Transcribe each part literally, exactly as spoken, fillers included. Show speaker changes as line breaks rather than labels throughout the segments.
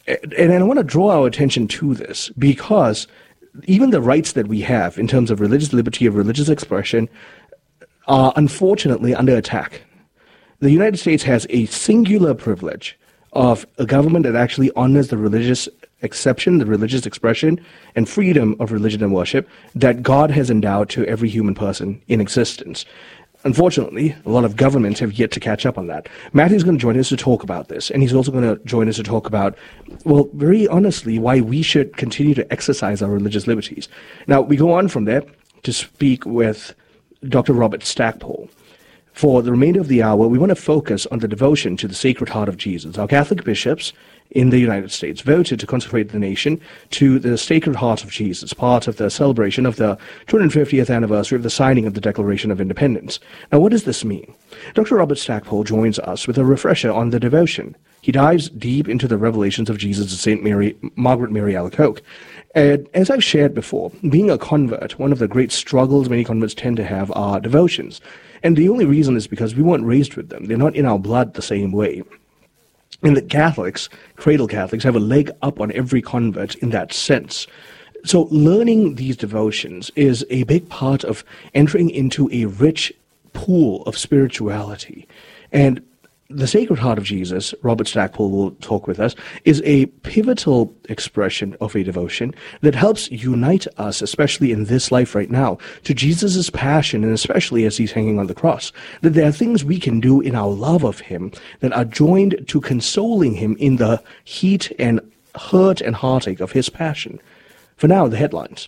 and I want to draw our attention to this because even the rights that we have in terms of religious liberty of religious expression are unfortunately under attack. The United States has a singular privilege of a government that actually honors the religious exception, the religious expression, and freedom of religion and worship that God has endowed to every human person in existence. Unfortunately, a lot of governments have yet to catch up on that. Matthew's going to join us to talk about this, and he's also going to join us to talk about, well, very honestly, why we should continue to exercise our religious liberties. Now, we go on from there to speak with Doctor Robert Stackpole. For the remainder of the hour, we want to focus on the devotion to the Sacred Heart of Jesus. Our Catholic bishops in the United States voted to consecrate the nation to the Sacred Heart of Jesus, part of the celebration of the two hundred fiftieth anniversary of the signing of the Declaration of Independence. Now, what does this mean? Doctor Robert Stackpole joins us with a refresher on the devotion. He dives deep into the revelations of Jesus to Saint Mary, Margaret Mary Alacoque. And as I've shared before, being a convert, one of the great struggles many converts tend to have are devotions. And the only reason is because we weren't raised with them. They're not in our blood the same way. And the Catholics, cradle Catholics, have a leg up on every convert in that sense. So learning these devotions is a big part of entering into a rich pool of spirituality. And the Sacred Heart of Jesus, Robert Stackpole will talk with us, is a pivotal expression of a devotion that helps unite us, especially in this life right now, to Jesus' passion, and especially as he's hanging on the cross. That there are things we can do in our love of him that are joined to consoling him in the heat and hurt and heartache of his passion. For now, the headlines.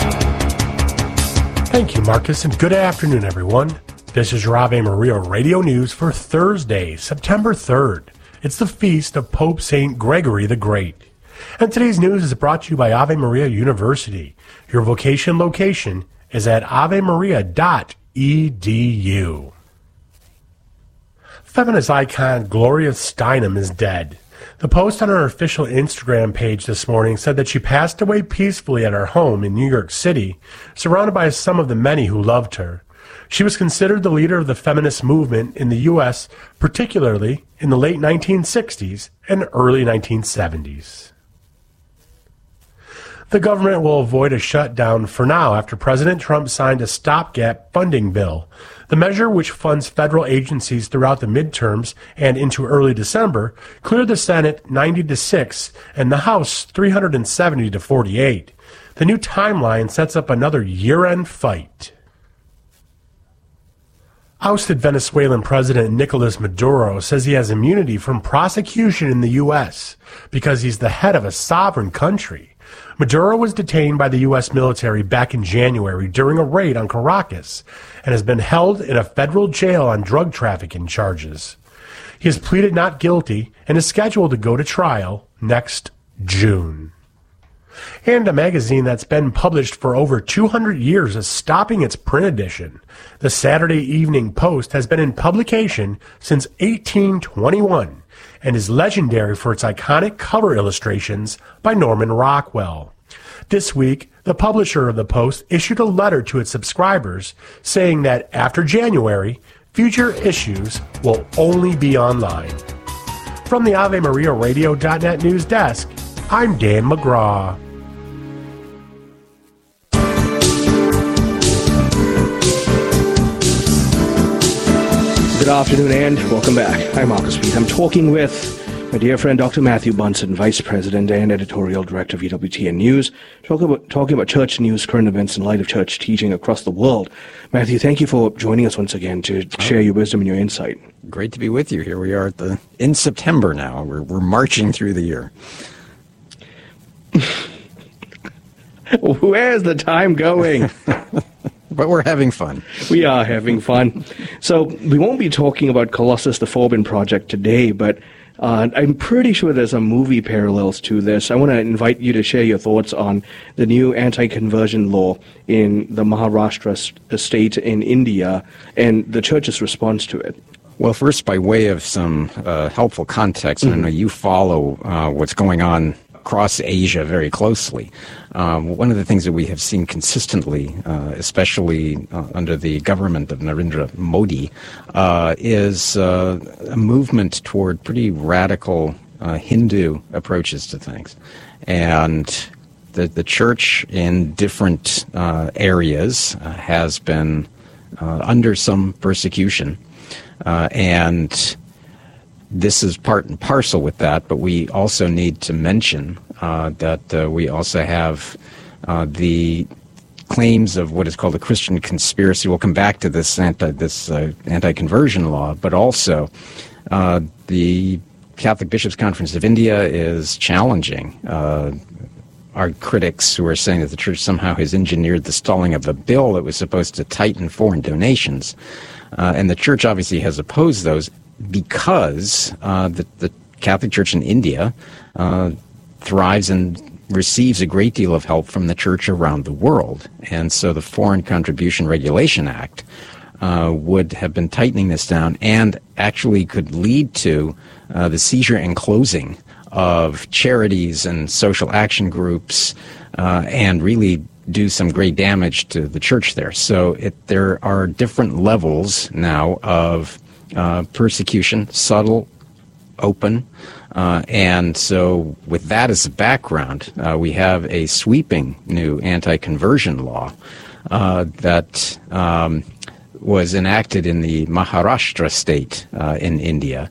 Thank you, Marcus, and good afternoon, everyone. This is your Ave Maria Radio News for Thursday, September third. It's the feast of Pope Saint Gregory the Great. And today's news is brought to you by Ave Maria University. Your vocation location is at ave maria dot e d u. Feminist icon Gloria Steinem is dead. The post on her official Instagram page this morning said that she passed away peacefully at her home in New York City, surrounded by some of the many who loved her. She was considered the leader of the feminist movement in the U S, particularly in the late nineteen sixties and early nineteen seventies. The government will avoid a shutdown for now after President Trump signed a stopgap funding bill. The measure, which funds federal agencies throughout the midterms and into early December, cleared the Senate ninety to six and the House three hundred seventy to forty-eight. The new timeline sets up another year-end fight. Ousted Venezuelan President Nicolas Maduro says he has immunity from prosecution in the U S because he's the head of a sovereign country. Maduro was detained by the U S military back in January during a raid on Caracas and has been held in a federal jail on drug trafficking charges. He has pleaded not guilty and is scheduled to go to trial next June. And a magazine that's been published for over two hundred years is stopping its print edition. The Saturday Evening Post has been in publication since eighteen twenty-one and is legendary for its iconic cover illustrations by Norman Rockwell. This week, the publisher of the Post issued a letter to its subscribers saying that after January, future issues will only be online. From the Ave Maria Radio dot net news desk, I'm Dan McGraw.
Good afternoon and welcome back. I'm Marcus Peet. I'm talking with my dear friend Doctor Matthew Bunson, Vice President and Editorial Director of E W T N News, talking about, talking about church news, current events in light of church teaching across the world. Matthew, thank you for joining us once again to share your wisdom and your insight.
Great to be with you. Here we are at the in September now. We're, we're marching through the year.
Where's the time going?
But we're having fun.
We are having fun. So we won't be talking about Colossus the Forbin Project today, but uh, I'm pretty sure there's some movie parallels to this. I want to invite you to share your thoughts on the new anti-conversion law in the Maharashtra state in India and the church's response to it.
Well, first, by way of some uh, helpful context, mm-hmm. I know you follow uh, what's going on across Asia very closely. Um, one of the things that we have seen consistently, uh, especially uh, under the government of Narendra Modi, uh, is uh, a movement toward pretty radical uh, Hindu approaches to things. And the, the church in different uh, areas uh, has been uh, under some persecution. Uh, and this is part and parcel with that, but we also need to mention uh, that uh, we also have uh, the claims of what is called a Christian conspiracy. We'll come back to this anti this uh, anti-conversion law, but also uh, the Catholic Bishops' Conference of India is challenging uh, our critics who are saying that the church somehow has engineered the stalling of a bill that was supposed to tighten foreign donations. Uh, and the church obviously has opposed those because uh, the, the Catholic Church in India uh, thrives and receives a great deal of help from the church around the world. And so the Foreign Contribution Regulation Act uh, would have been tightening this down and actually could lead to uh, the seizure and closing of charities and social action groups uh, and really do some great damage to the church there. So it, there are different levels now of uh, persecution, subtle, open, uh, and so with that as a background, uh, we have a sweeping new anti-conversion law uh, that um, was enacted in the Maharashtra state uh, in India,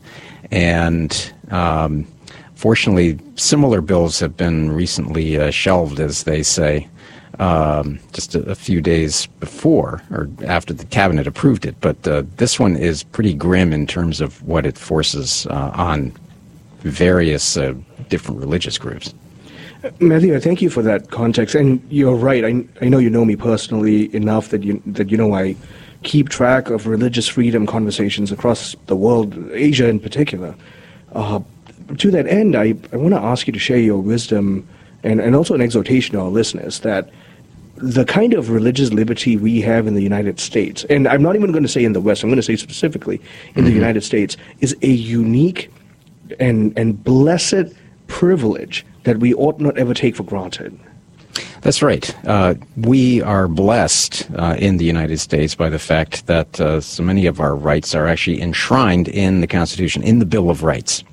and um, fortunately, similar bills have been recently uh, shelved, as they say, um, just a, a few days before or after the cabinet approved it. But uh, this one is pretty grim in terms of what it forces uh, on various uh, different religious groups.
Matthew, I thank you for that context. And you're right. I, I know you know me personally enough that you that you know I keep track of religious freedom conversations across the world, Asia in particular. Uh, to that end, I, I want to ask you to share your wisdom and, and also an exhortation to our listeners that the kind of religious liberty we have in the United States, and I'm not even going to say in the West, I'm going to say specifically in mm-hmm. the United States, is a unique and, and blessed privilege that we ought not ever take for granted.
That's right. Uh, we are blessed uh, in the United States by the fact that uh, so many of our rights are actually enshrined in the Constitution, in the Bill of Rights.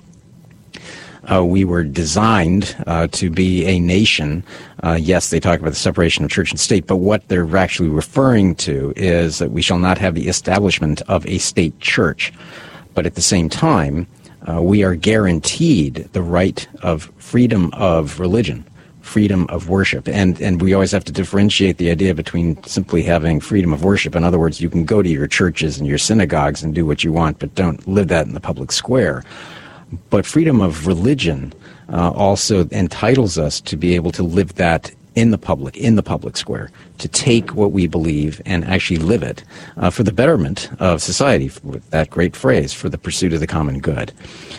Uh, we were designed uh, to be a nation. Uh, yes, they talk about the separation of church and state, but what they're actually referring to is that we shall not have the establishment of a state church. But at the same time, uh, we are guaranteed the right of freedom of religion, freedom of worship. And, and we always have to differentiate the idea between simply having freedom of worship. In other words, you can go to your churches and your synagogues and do what you want, but don't live that in the public square. But freedom of religion uh, also entitles us to be able to live that in the public, in the public square, to take what we believe and actually live it uh, for the betterment of society, with that great phrase, for the pursuit of the common good.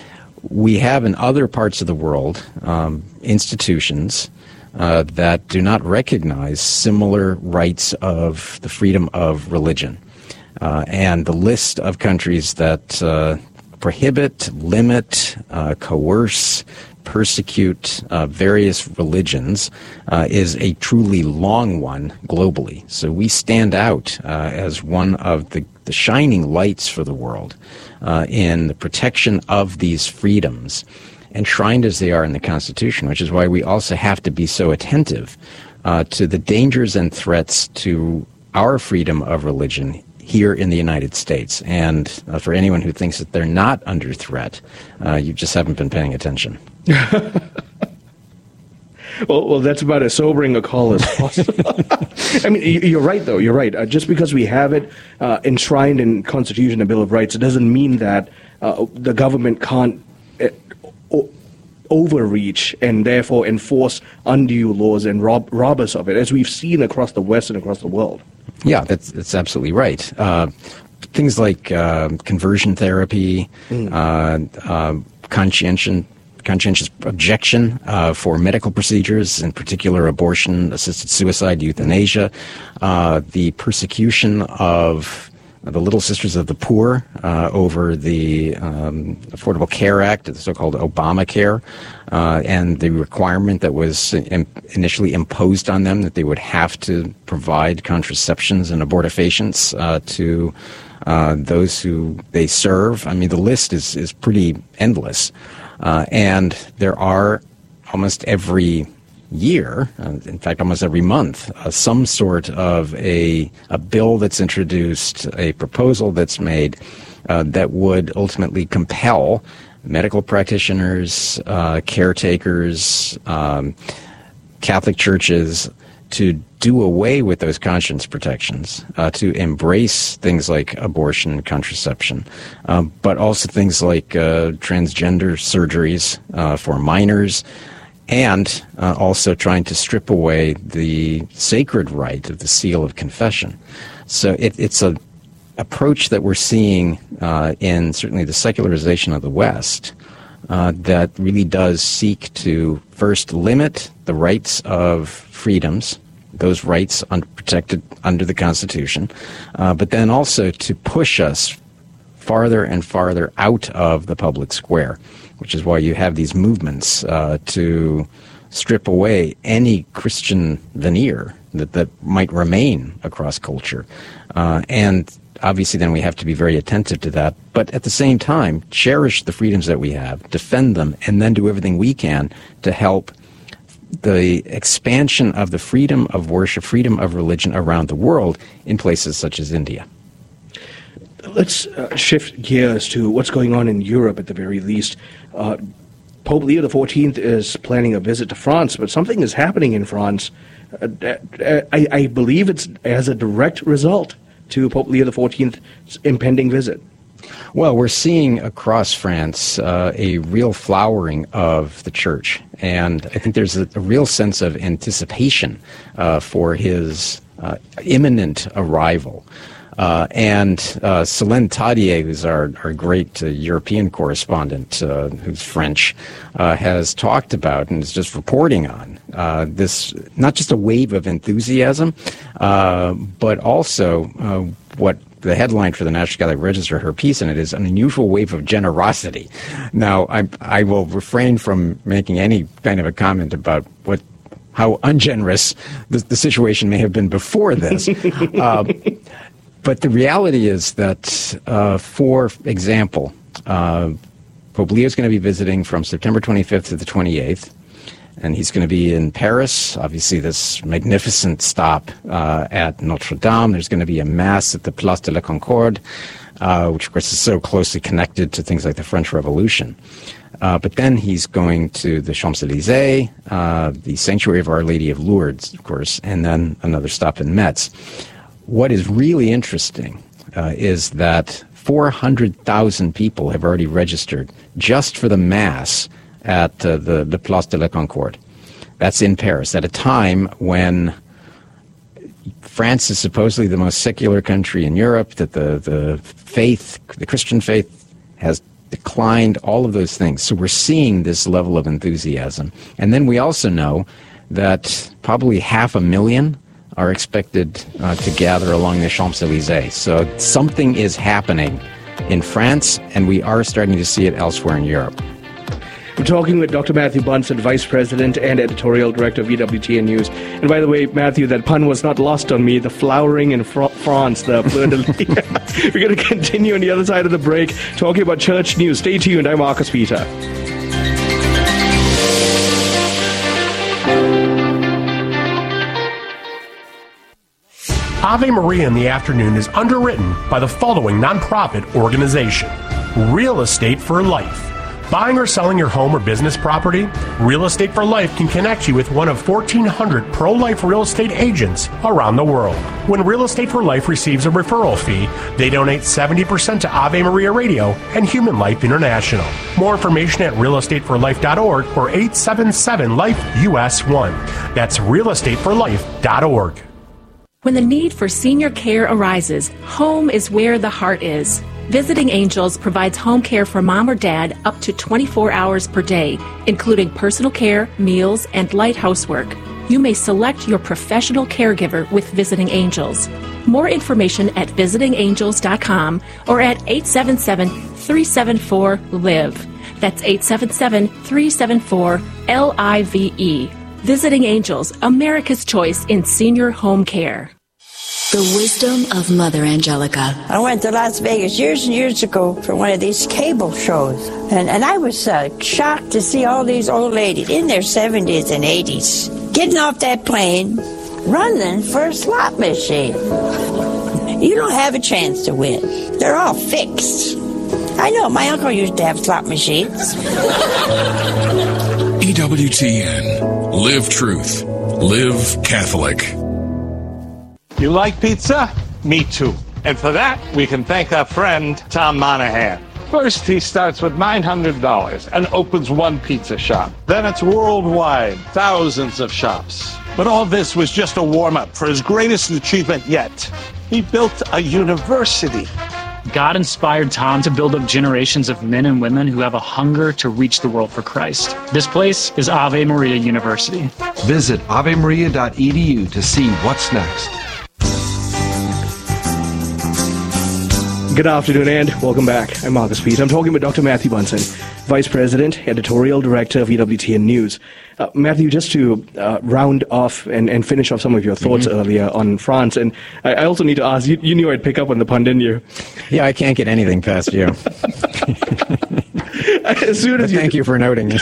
We have in other parts of the world um, institutions uh, that do not recognize similar rights of the freedom of religion. Uh, and the list of countries that uh, prohibit, limit, uh, coerce, persecute uh, various religions uh, is a truly long one globally. So we stand out uh, as one of the, the shining lights for the world uh, in the protection of these freedoms, enshrined as they are in the Constitution, which is why we also have to be so attentive uh, to the dangers and threats to our freedom of religion here in the United States. And uh, for anyone who thinks that they're not under threat, uh, you just haven't been paying attention.
well, well, that's about as sobering a call as possible. I mean, you're right, though. You're right. Uh, just because we have it uh, enshrined in Constitution and Bill of Rights, it doesn't mean that uh, the government can't uh, o- overreach and therefore enforce undue laws and rob, rob us of it, as we've seen across the West and across the world.
Yeah, that's that's absolutely right. Uh, things like uh, conversion therapy, mm. uh, uh, conscientious, conscientious objection uh, for medical procedures, in particular abortion, assisted suicide, euthanasia, uh, the persecution of the Little Sisters of the Poor uh, over the um, Affordable Care Act, the so-called Obamacare, uh, and the requirement that was in- initially imposed on them that they would have to provide contraceptions and abortifacients uh, to uh, those who they serve. I mean, the list is, is pretty endless. Uh, and there are almost every year, uh, in fact, almost every month, uh, some sort of a, a bill that's introduced, a proposal that's made uh, that would ultimately compel medical practitioners, uh, caretakers, um, Catholic churches to do away with those conscience protections, uh, to embrace things like abortion and contraception, um, but also things like uh, transgender surgeries uh, for minors, and uh, also trying to strip away the sacred rite of the seal of confession. So it, it's an approach that we're seeing uh, in certainly the secularization of the West uh, that really does seek to first limit the rights of freedoms, those rights un- protected under the Constitution, uh, but then also to push us farther and farther out of the public square, which is why you have these movements uh, to strip away any Christian veneer that, that might remain across culture. Uh, and obviously then we have to be very attentive to that, but at the same time, cherish the freedoms that we have, defend them, and then do everything we can to help the expansion of the freedom of worship, freedom of religion around the world in places such as India.
Let's uh, shift gears to what's going on in Europe at the very least. Uh, Pope Leo the fourteenth is planning a visit to France, but something is happening in France. Uh, uh, I, I believe it's as a direct result to Pope Leo the fourteenth's impending visit.
Well, we're seeing across France uh, a real flowering of the church, and I think there's a, a real sense of anticipation uh, for his uh, imminent arrival. Uh, and uh, Céline Tadier, who's our, our great uh, European correspondent, uh, who's French, uh, has talked about and is just reporting on uh, this, not just a wave of enthusiasm, uh, but also uh, what the headline for the National Catholic Register, her piece in it, is an unusual wave of generosity. Now, I, I will refrain from making any kind of a comment about what how ungenerous the, the situation may have been before this. uh, But the reality is that, uh, for example, uh, Pope Leo is going to be visiting from September twenty-fifth to the twenty-eighth, and he's going to be in Paris, obviously this magnificent stop uh, at Notre Dame. There's going to be a mass at the Place de la Concorde, uh, which of course is so closely connected to things like the French Revolution. Uh, but then he's going to the Champs-Élysées, uh, the Sanctuary of Our Lady of Lourdes, of course, and then another stop in Metz. What is really interesting uh, is that four hundred thousand people have already registered just for the Mass at uh, the, the Place de la Concorde. That's in Paris, at a time when France is supposedly the most secular country in Europe, that the, the faith, the Christian faith, has declined, all of those things. So we're seeing this level of enthusiasm. And then we also know that probably half a million are expected uh, to gather along the Champs-Élysées. So something is happening in France, and we are starting to see it elsewhere in Europe.
We're talking with Doctor Matthew Bunson, Vice President and Editorial Director of E W T N News. And by the way, Matthew, that pun was not lost on me. The flowering in fr- France, the fleur de lis. We're going to continue on the other side of the break, talking about church news. Stay tuned. I'm Marcus Peter.
Ave Maria in the Afternoon is underwritten by the following nonprofit organization: Real Estate for Life. Buying or selling your home or business property? Real Estate for Life can connect you with one of fourteen hundred pro-life real estate agents around the world. When Real Estate for Life receives a referral fee, they donate seventy percent to Ave Maria Radio and Human Life International. More information at real estate for life dot org or eight seven seven life U S one. That's real estate for life dot org.
When the need for senior care arises, home is where the heart is. Visiting Angels provides home care for mom or dad up to twenty-four hours per day, including personal care, meals, and light housework. You may select your professional caregiver with Visiting Angels. More information at visiting angels dot com or at eight seven seven, three seven four, L I V E. That's eight seven seven, three seven four, L I V E. Visiting Angels, America's choice in senior home care.
The wisdom of Mother Angelica.
I went to Las Vegas years and years ago for one of these cable shows, and, and I was uh, shocked to see all these old ladies in their seventies and eighties getting off that plane, running for a slot machine. You don't have a chance to win. They're all fixed. I know, my uncle used to have slot machines.
E W T N. Live truth. Live Catholic.
You like pizza? Me too. And for that, we can thank our friend, Tom Monahan. First, he starts with nine hundred dollars and opens one pizza shop. Then it's worldwide, thousands of shops. But all this was just a warm-up for his greatest achievement yet. He built a university.
God inspired Tom to build up generations of men and women who have a hunger to reach the world for Christ. This place is Ave Maria University.
Visit ave maria dot e d u to see what's next.
Good afternoon and welcome back. I'm Marcus Pete. I'm talking with Doctor Matthew Bunson, Vice President, Editorial Director of E W T N News. Uh, Matthew, just to uh, round off and, and finish off some of your thoughts mm-hmm. earlier on France, and I, I also need to ask, you, you knew I'd pick up on the pun, didn't you?
Yeah, I can't get anything past you.
As soon as you
Thank you for noting it.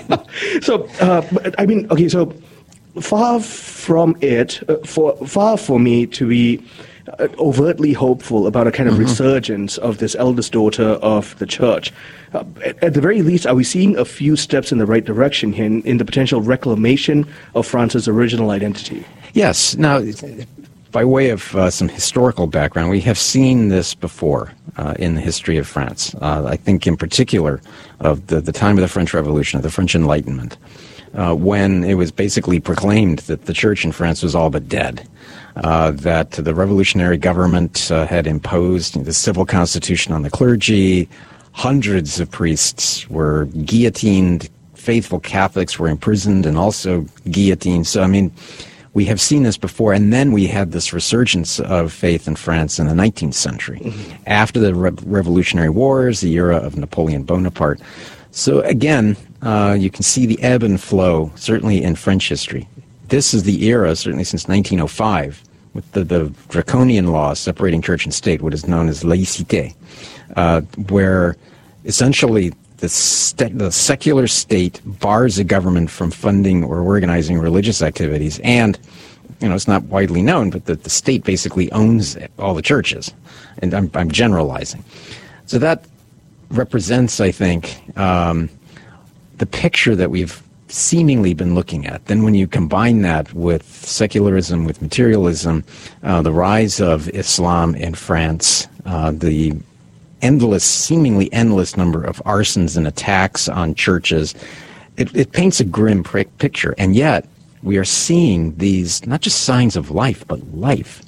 So, uh, I mean, okay, so far from it, uh, for far for me to be Uh, overtly hopeful about a kind of mm-hmm. resurgence of this eldest daughter of the church. Uh, at, at the very least, are we seeing a few steps in the right direction here in, in the potential reclamation of France's original identity?
Yes. Now, by way of uh, some historical background, we have seen this before uh, in the history of France. Uh, I think in particular of the, the time of the French Revolution, of the French Enlightenment, uh, when it was basically proclaimed that the church in France was all but dead. Uh, that the revolutionary government uh, had imposed you know, the civil constitution on the clergy. Hundreds of priests were guillotined. Faithful Catholics were imprisoned and also guillotined. So, I mean, we have seen this before. And then we had this resurgence of faith in France in the nineteenth century. Mm-hmm. After the Re- Revolutionary Wars, the era of Napoleon Bonaparte. So, again, uh, you can see the ebb and flow, certainly in French history. This is the era, certainly since nineteen oh five, with the, the draconian law separating church and state, what is known as laïcité, uh, where essentially the, st- the secular state bars a government from funding or organizing religious activities, and, you know, it's not widely known, but the, the state basically owns all the churches, and I'm, I'm generalizing. So that represents, I think, um, the picture that we've seemingly been looking at. Then when you combine that with secularism, with materialism, uh, the rise of Islam in France, uh, the endless, seemingly endless number of arsons and attacks on churches, it, it paints a grim pr- picture. And yet we are seeing these, not just signs of life, but life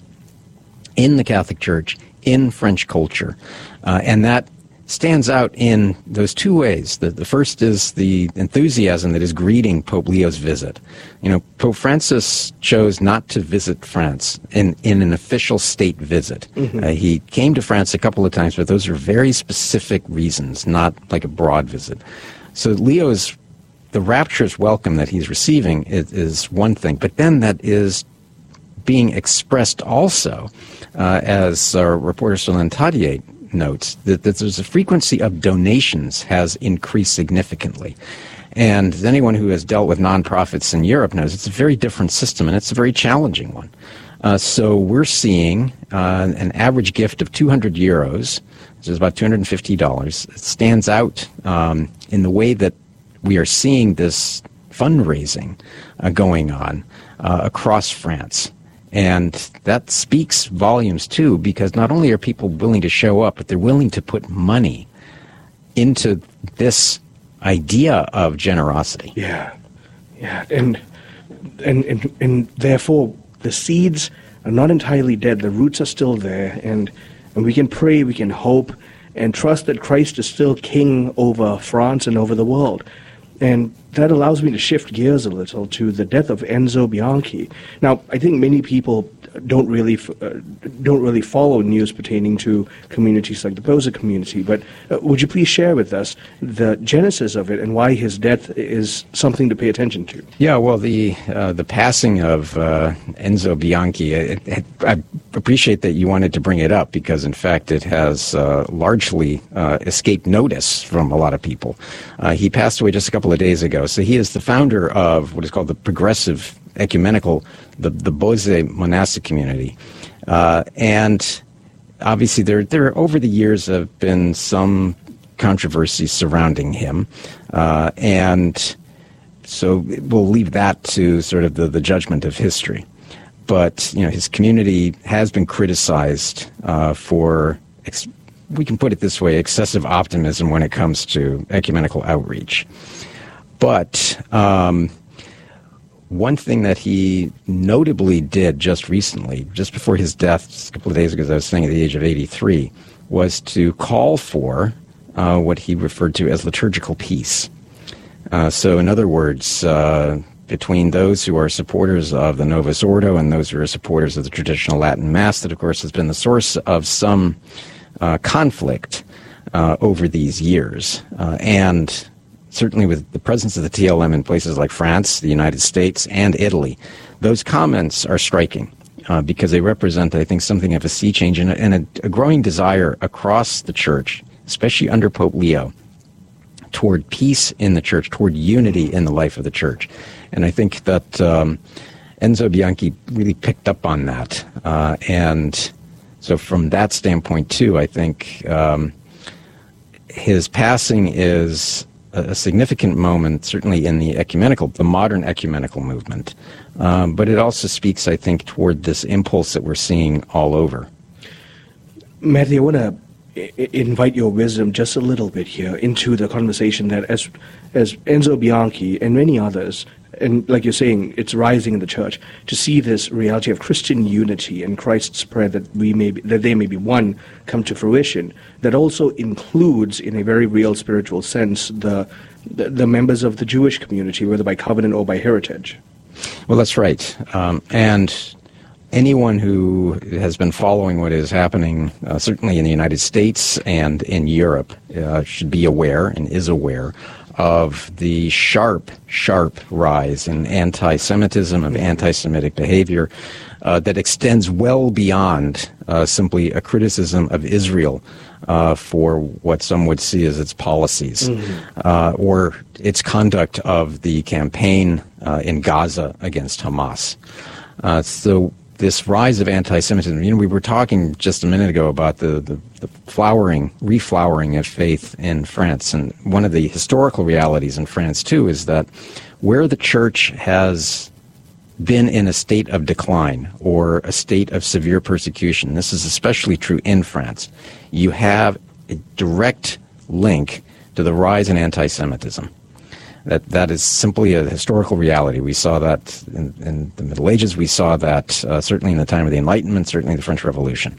in the Catholic Church, in French culture. Uh, and that stands out in those two ways. The, the first is the enthusiasm that is greeting Pope Leo's visit. You know, Pope Francis chose not to visit France in, in an official state visit. Mm-hmm. Uh, he came to France a couple of times, but those are very specific reasons, not like a broad visit. So Leo's, the rapturous welcome that he's receiving is, is one thing, but then that is being expressed also, uh, as our reporter Solène Tadier notes, that, that there's a frequency of donations has increased significantly. And anyone who has dealt with nonprofits in Europe knows it's a very different system, and it's a very challenging one. Uh, so we're seeing uh, an average gift of two hundred euros, which is about two hundred fifty dollars. It stands out um, in the way that we are seeing this fundraising uh, going on uh, across France. And that speaks volumes, too, because not only are people willing to show up, but they're willing to put money into this idea of generosity.
Yeah, yeah. And, and, and, and therefore, the seeds are not entirely dead. The roots are still there. And, and we can pray, we can hope, and trust that Christ is still king over France and over the world. And that allows me to shift gears a little to the death of Enzo Bianchi. Now, I think many people don't really uh, don't really follow news pertaining to communities like the Poser community, but uh, would you please share with us the genesis of it and why his death is something to pay attention to?
Yeah, well, the uh, the passing of uh, Enzo Bianchi, it, it, I appreciate that you wanted to bring it up because, in fact, it has uh, largely uh, escaped notice from a lot of people. Uh, he passed away just a couple of days ago. So he is the founder of what is called the Progressive Ecumenical, the, the Bose monastic community. Uh, and obviously there, there over the years have been some controversy surrounding him. Uh, and so we'll leave that to sort of the, the judgment of history. But, you know, his community has been criticized uh, for, ex- we can put it this way, excessive optimism when it comes to ecumenical outreach. But um, one thing that he notably did just recently, just before his death, just a couple of days ago, as I was saying, at the age of eighty-three, was to call for uh, what he referred to as liturgical peace. Uh, so, in other words, uh, between those who are supporters of the Novus Ordo and those who are supporters of the traditional Latin Mass, that, of course, has been the source of some uh, conflict uh, over these years. Uh, and certainly with the presence of the T L M in places like France, the United States, and Italy, those comments are striking uh, because they represent, I think, something of a sea change and, a, and a, a growing desire across the Church, especially under Pope Leo, toward peace in the Church, toward unity in the life of the Church. And I think that um, Enzo Bianchi really picked up on that. Uh, and so from that standpoint, too, I think um, his passing is a significant moment, certainly in the ecumenical, the modern ecumenical movement. Um, but it also speaks, I think, toward this impulse that we're seeing all over.
Matthew, I want to I- invite your wisdom just a little bit here into the conversation that as, as Enzo Bianchi and many others, and like you're saying, it's rising in the Church, to see this reality of Christian unity and Christ's prayer that we may be, that they may be one come to fruition, that also includes, in a very real spiritual sense, the, the, the members of the Jewish community, whether by covenant or by heritage.
Well, that's right. Um, and anyone who has been following what is happening, uh, certainly in the United States and in Europe, uh, should be aware and is aware of the sharp, sharp rise in anti-Semitism, of anti-Semitic behavior uh, that extends well beyond uh, simply a criticism of Israel uh, for what some would see as its policies, mm-hmm. uh, or its conduct of the campaign uh, in Gaza against Hamas. Uh, so this rise of anti-Semitism, you know, we were talking just a minute ago about the, the, the flowering, reflowering of faith in France. And one of the historical realities in France, too, is that where the Church has been in a state of decline or a state of severe persecution, this is especially true in France, you have a direct link to the rise in anti-Semitism. That that is simply a historical reality. We saw that in, in the Middle Ages. We saw that uh, certainly in the time of the Enlightenment, certainly the French Revolution.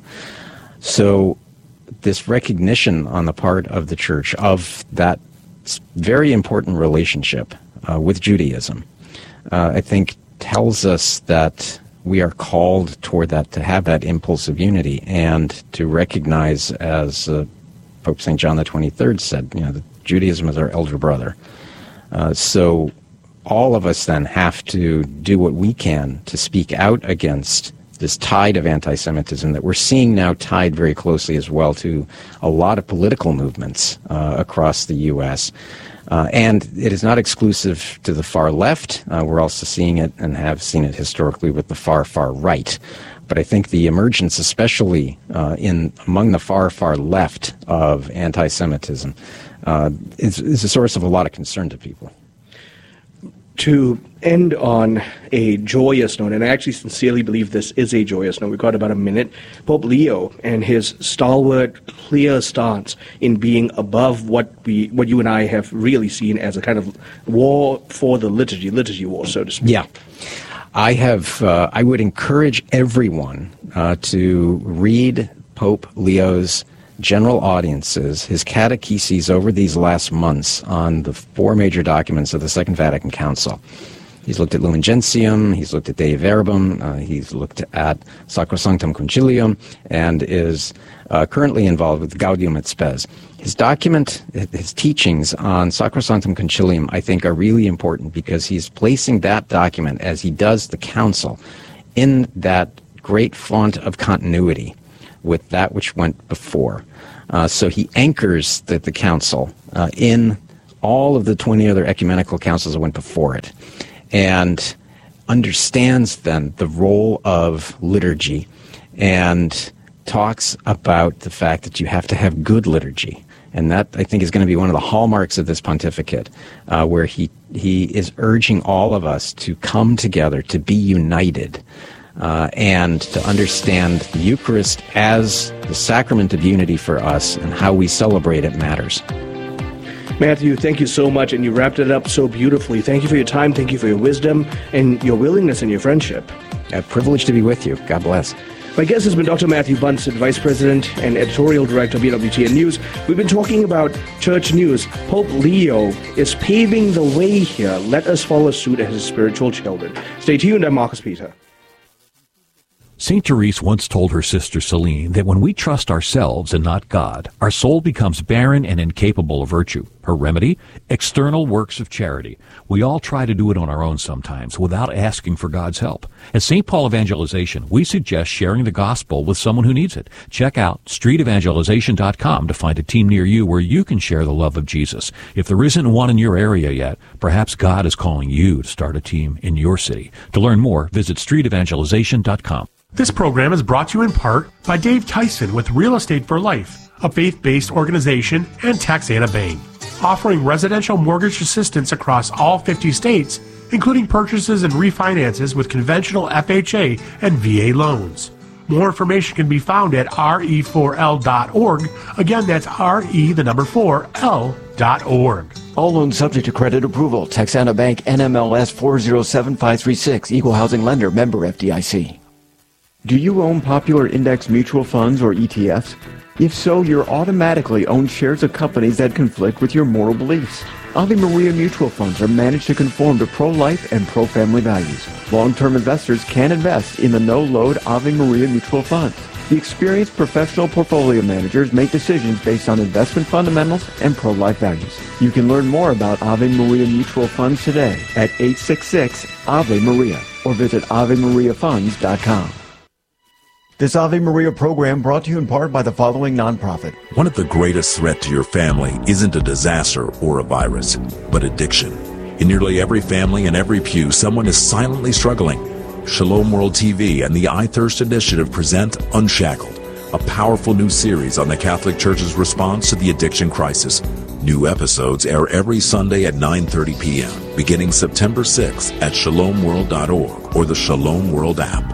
So this recognition on the part of the Church of that very important relationship uh, with Judaism, uh, I think tells us that we are called toward that, to have that impulse of unity and to recognize, as uh, Pope Saint John the twenty-third said, you know, that Judaism is our elder brother. Uh, so all of us then have to do what we can to speak out against this tide of anti-Semitism that we're seeing now tied very closely as well to a lot of political movements uh, across the U S Uh, and it is not exclusive to the far left. Uh, we're also seeing it and have seen it historically with the far, far right. But I think the emergence, especially uh, in among the far, far left of anti-Semitism, uh, is, is a source of a lot of concern to people.
To end on a joyous note, and I actually sincerely believe this is a joyous note, we've got about a minute, Pope Leo and his stalwart, clear stance in being above what we, what you and I have really seen as a kind of war for the liturgy, liturgy war, so to speak.
Yeah. I have. Uh, I would encourage everyone uh, to read Pope Leo's general audiences his catecheses over these last months on the four major documents of the Second Vatican Council. He's looked at Lumen Gentium, he's looked at Dei Verbum, uh, he's looked at Sacrosanctum Concilium, and is uh, currently involved with Gaudium et Spes. His document, his teachings on Sacrosanctum Concilium, I think, are really important because he's placing that document, as he does the Council, in that great font of continuity with that which went before. Uh, so he anchors the, the Council uh, in all of the twenty other ecumenical councils that went before it, and understands then the role of liturgy and talks about the fact that you have to have good liturgy. And that, I think, is going to be one of the hallmarks of this pontificate, uh, where he, he is urging all of us to come together, to be united, uh, and to understand the Eucharist as the sacrament of unity for us, and how we celebrate it matters.
Matthew, thank you so much, and you wrapped it up so beautifully. Thank you for your time, thank you for your wisdom, and your willingness and your friendship.
A privilege to be with you. God bless.
My guest has been Doctor Matthew Bunson, Vice President and Editorial Director of B W T N News. We've been talking about church news. Pope Leo is paving the way here. Let us follow suit as his spiritual children. Stay tuned. I'm Marcus Peter.
Saint Therese once told her sister Celine that when we trust ourselves and not God, our soul becomes barren and incapable of virtue. Her remedy? External works of charity. We all try to do it on our own sometimes without asking for God's help. At Saint Paul Evangelization, we suggest sharing the gospel with someone who needs it. Check out street evangelization dot com to find a team near you where you can share the love of Jesus. If there isn't one in your area yet, perhaps God is calling you to start a team in your city. To learn more, visit street evangelization dot com.
This program is brought to you in part by Dave Tyson with Real Estate for Life, a faith-based organization, and Taxana Bank, offering residential mortgage assistance across all fifty states, including purchases and refinances with conventional F H A and V A loans. More information can be found at R E four L dot org. Again, that's R E, the number four, L dot org.
All loans subject to credit approval. Taxana Bank, N M L S four zero seven five three six, Equal Housing Lender, member F D I C. Do you own popular index mutual funds or E T Fs? If so, you're automatically own shares of companies that conflict with your moral beliefs. Ave Maria mutual funds are managed to conform to pro-life and pro-family values. Long-term investors can invest in the no-load Ave Maria mutual fund. The experienced professional portfolio managers make decisions based on investment fundamentals and pro-life values. You can learn more about Ave Maria mutual funds today at eight six six Ave Maria or visit ave maria funds dot com. This Ave Maria program brought to you in part by the following nonprofit.
One of the greatest threats to your family isn't a disaster or a virus, but addiction. In nearly every family and every pew, someone is silently struggling. Shalom World T V and the I Thirst Initiative present Unshackled, a powerful new series on the Catholic Church's response to the addiction crisis. New episodes air every Sunday at nine thirty p.m., beginning September sixth at shalom world dot org or the Shalom World app.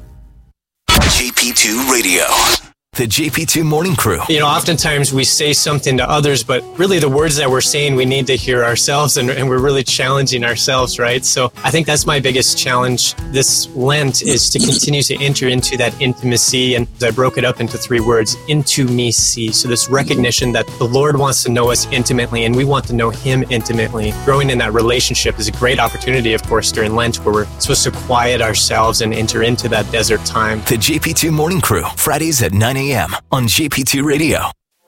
J P two Radio, the J P two Morning Crew.
You know, oftentimes we say something to others, but really the words that we're saying, we need to hear ourselves, and, and we're really challenging ourselves, right? So I think that's my biggest challenge this Lent, is to continue to enter into that intimacy. And I broke it up into three words: into me see. So this recognition that the Lord wants to know us intimately, and we want to know Him intimately. Growing in that relationship is a great opportunity, of course, during Lent, where we're supposed to quiet ourselves and enter into that desert time.
The J P two Morning Crew, Fridays at nine a.m. on J P two Radio.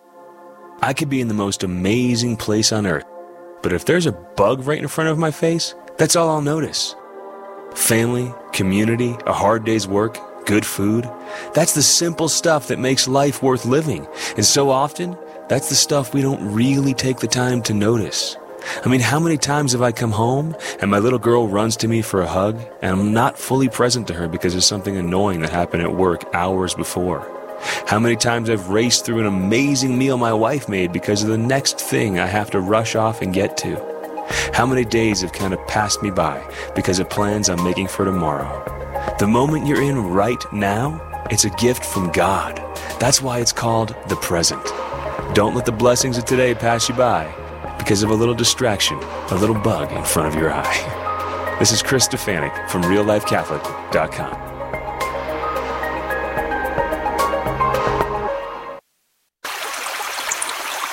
I could be in the most amazing place on earth, but if there's a bug right in front of my face, that's all I'll notice. Family, community, a hard day's work, good food, that's the simple stuff that makes life worth living. And so often, that's the stuff we don't really take the time to notice. I mean, how many times have I come home and my little girl runs to me for a hug, and I'm not fully present to her because there's something annoying that happened at work hours before? How many times I've raced through an amazing meal my wife made because of the next thing I have to rush off and get to? How many days have kind of passed me by because of plans I'm making for tomorrow? The moment you're in right now, it's a gift from God. That's why it's called the present. Don't let the blessings of today pass you by because of a little distraction, a little bug in front of your eye. This is Chris Stefanik from real life catholic dot com.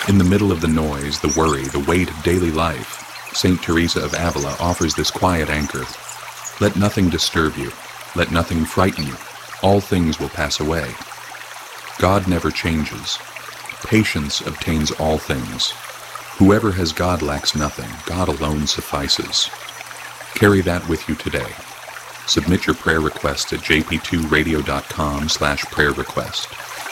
In the middle of the noise, the worry, the weight of daily life, Saint Teresa of Avila offers this quiet anchor. Let nothing disturb you. Let nothing frighten you. All things will pass away. God never changes. Patience obtains all things. Whoever has God lacks nothing. God alone suffices. Carry that with you today. Submit your prayer request at j p two radio dot com slash prayer request.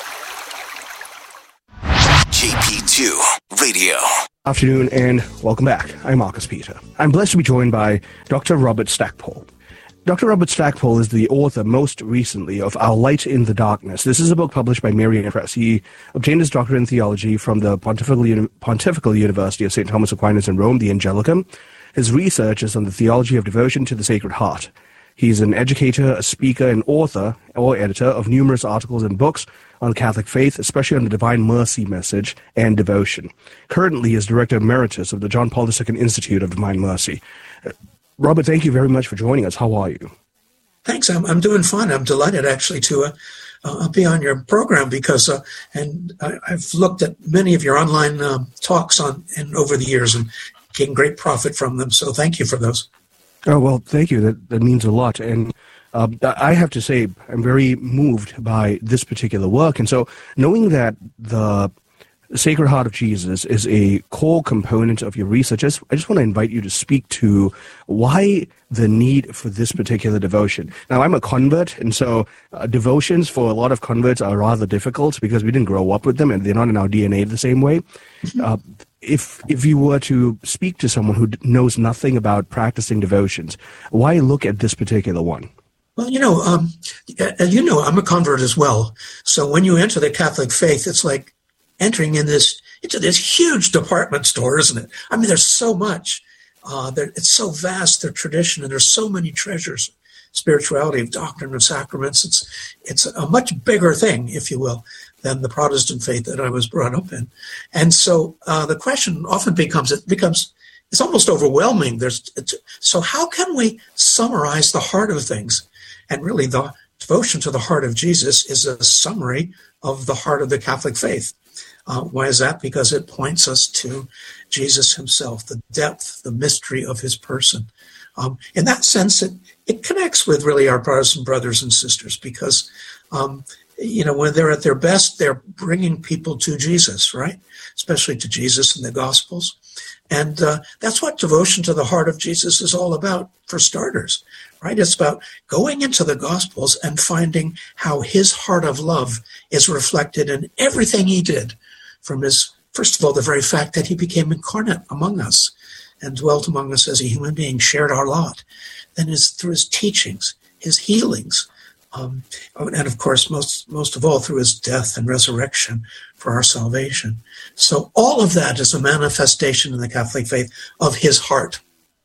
J P two Radio.
Afternoon and welcome back. I'm Marcus Peter. I'm blessed to be joined by Doctor Robert Stackpole. Doctor Robert Stackpole is the author most recently of Our Light in the Darkness. This is a book published by Marian Press. He obtained his doctorate in theology from the Pontifical, Uni- Pontifical University of Saint Thomas Aquinas in Rome, the Angelicum. His research is on the theology of devotion to the Sacred Heart. He's an educator, a speaker, and author or editor of numerous articles and books on the Catholic faith, especially on the Divine Mercy message and devotion. Currently, he is Director Emeritus of the John Paul the Second Institute of Divine Mercy. Robert, thank you very much for joining us. How are you?
Thanks. I'm I'm doing fine. I'm delighted actually to uh, uh, be on your program because uh, and I, I've looked at many of your online um, talks on and over the years and gained great profit from them. So thank you for those.
Oh well, thank you. That that means a lot. And um, I have to say, I'm very moved by this particular work. And so, knowing that the The Sacred Heart of Jesus is a core component of your research, I just, I just want to invite you to speak to why the need for this particular devotion. Now, I'm a convert, and so uh, devotions for a lot of converts are rather difficult because we didn't grow up with them and they're not in our D N A the same way. Uh, if if you were to speak to someone who knows nothing about practicing devotions, why look at this particular one?
Well, you know, um, you know, I'm a convert as well. So when you enter the Catholic faith, it's like entering in this into this huge department store, isn't it? I mean, there's so much. Uh, there, it's so vast, their tradition, and there's so many treasures. Spirituality, of doctrine, of sacraments. It's it's a much bigger thing, if you will, than the Protestant faith that I was brought up in. And so uh, the question often becomes it becomes it's almost overwhelming. There's it's, so how can we summarize the heart of things? And really, the devotion to the heart of Jesus is a summary of the heart of the Catholic faith. Uh, why is that? Because it points us to Jesus himself, the depth, the mystery of his person. Um, in that sense, it, it connects with really our Protestant brothers and sisters because, um, you know, when they're at their best, they're bringing people to Jesus, right? Especially to Jesus in the Gospels. And uh, that's what devotion to the heart of Jesus is all about, for starters, right? It's about going into the Gospels and finding how his heart of love is reflected in everything he did. From his, first of all, the very fact that he became incarnate among us and dwelt among us as a human being, shared our lot. Then his, through his teachings, his healings, um, and of course, most, most of all, through his death and resurrection for our salvation. So all of that is a manifestation in the Catholic faith of his heart.